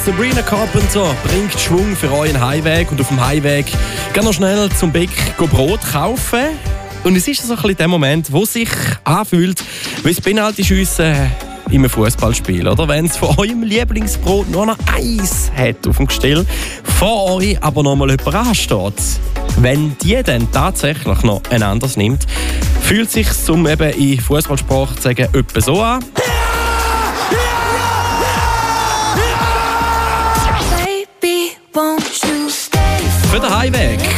Sabrina Carpenter bringt Schwung für euren Heimweg. Und auf dem Heimweg gehen noch schnell zum Bäck Brot kaufen. Und es ist so ein bisschen der Moment, wo es sich anfühlt, wie das Penaltyschiessen in einem Fußballspiel, oder? Wenn es von eurem Lieblingsbrot nur noch eins hat auf dem Gestell, vor euch aber noch mal jemand ansteht. Wenn die dann tatsächlich noch ein anderes nimmt, fühlt es sich, um eben in Fußballsprache zu sagen, etwa so an. Für den Heimweg